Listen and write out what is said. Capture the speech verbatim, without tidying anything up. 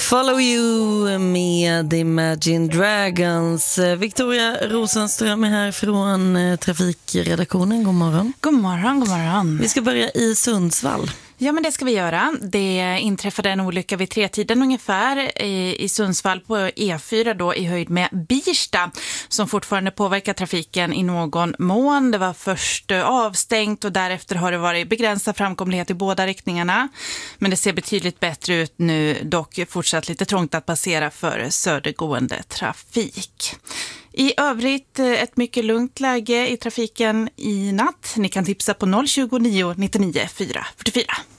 Follow You med Imagine Dragons. Victoria Rosenström är här från trafikredaktionen. God morgon. God morgon, god morgon. Vi ska börja i Sundsvall. Ja, men det ska vi göra. Det inträffade en olycka vid tretiden ungefär i, i Sundsvall på E fyra då i höjd med Birsta som fortfarande påverkar trafiken i någon mån. Det var först avstängt och därefter har det varit begränsad framkomlighet i båda riktningarna. Men det ser betydligt bättre ut nu, dock fortsatt lite trångt att passera för södergående trafik. I övrigt ett mycket lugnt läge i trafiken i natt. Ni kan tipsa på noll tjugo nio nittionio fyra fyrtiofyra.